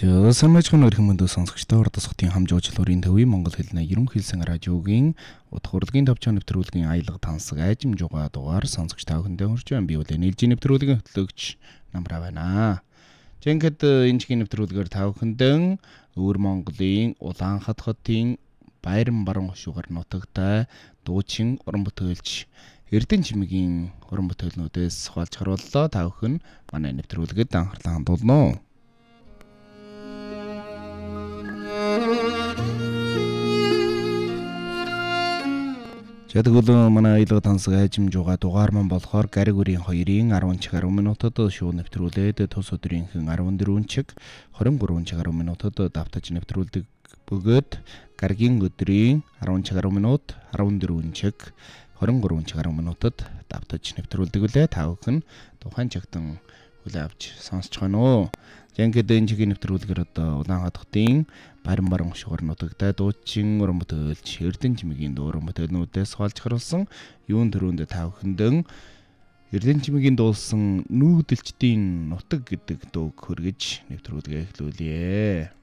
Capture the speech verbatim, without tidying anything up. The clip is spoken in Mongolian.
Санамжхан өрхөн мөндөө сонсогчдоо урдасгтын хамж уучлалын төвийн Монгол хэлний ерөнхийлсэн радиогийн утга хурлын төвчөн нэвтрүүлгийн аялга тансаг айжим жугаа дугаар сонсогч та бүхэндээ хүрч байна. Би бол нийлжийн нэвтрүүлгийн хөтлөгч Намраа байна. Жинхэнэ энэ чихийн нэвтрүүлгээр та бүхэндээ өвөр Монголын Улаанхат хотын Баяран баруун хошуугаар нутагтай дуучин уран бүтээлч Эрдэнэ чимээгийн уран бүтээлнүүдээс хуваалж харууллаа. Та бүхэн манай нэвтрүүлгээд анхаарлаа хандуулно. Жадгөл манай аялга тансаг айжим жугаа дугаар маань болохоор гариг үрийн хоёрын арван чиг арван минутад шууд нэвтрүүлээд тус өдрийнхэн арван дөрвөн чиг хорин гурван чиг арван минутад давтаж нэвтрүүлдэг бөгөөд гаригийн өдрийн арван чиг арван минут арван дөрвөн чиг хорин гурван чиг арван минутад давтаж нэвтрүүлдэг үлээ. Та бүхэн тухайн чигтэн хүлээ авч сонсч байна уу? Жинхэнэ энэ чигийн нэвтрүүлгээр одоо Улаанхат хотын Баяран баруун хошуугаар нутагтай дуучин уран бүтээлч Эрдэнэ чимээгийн уран бүтээлнүүдээс хуваалж харуулсан юун төрөндө та бүхэндээ Эрдэнэ чимээгийн дуулсан нүүдэлчдийн нутаг гэдэг дууг хөргөж нэвтрүүлгээ эхлүүлье.